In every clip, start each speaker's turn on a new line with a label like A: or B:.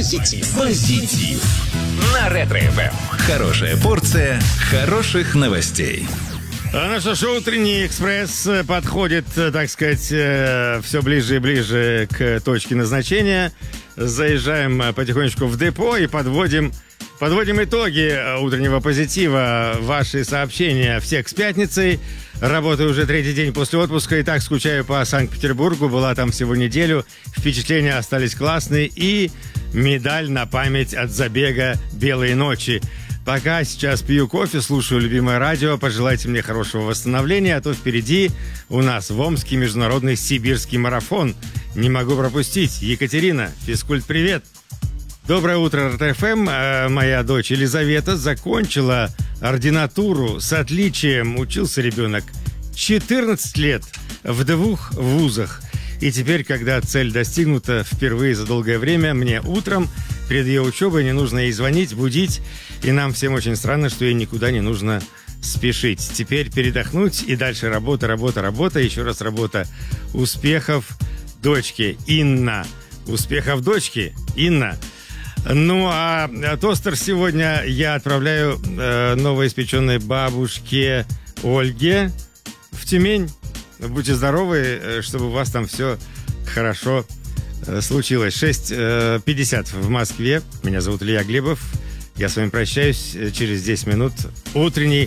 A: Позитив. На Ретро-ФМ. Хорошая порция хороших новостей.
B: Наше шоу «Утренний экспресс» подходит, так сказать, все ближе и ближе к точке назначения. Заезжаем потихонечку в депо и подводим итоги утреннего позитива. Ваши сообщения всех с пятницей. Работаю уже третий день после отпуска и так скучаю по Санкт-Петербургу. Была там всего неделю. Впечатления остались классные. И медаль на память от забега «Белые ночи». Пока сейчас пью кофе, слушаю любимое радио. Пожелайте мне хорошего восстановления, а то впереди у нас в Омске международный сибирский марафон. Не могу пропустить. Екатерина, физкульт, привет. Доброе утро, РТФМ. Моя дочь Елизавета закончила ординатуру с отличием. Учился ребенок 14 лет в 2 вузах. И теперь, когда цель достигнута впервые за долгое время, мне утром перед ее учебой не нужно ей звонить, будить. И нам всем очень странно, что ей никуда не нужно спешить. Теперь передохнуть и дальше работа, еще раз работа. Успехов дочке, Инна. Успехов дочке, Инна. Ну, а тостер сегодня я отправляю новоиспеченной бабушке Ольге в Тюмень. Будьте здоровы, чтобы у вас там все хорошо случилось. 6:50 в Москве. Меня зовут Илья Глебов. Я с вами прощаюсь через 10 минут. Утренний...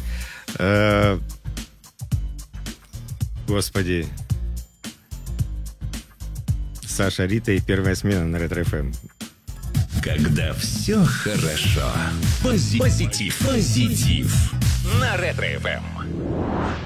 B: Господи. Саша Рита и первая смена на Ретро-ФМ.
A: Когда все хорошо. Позитив. На Ретро-ФМ.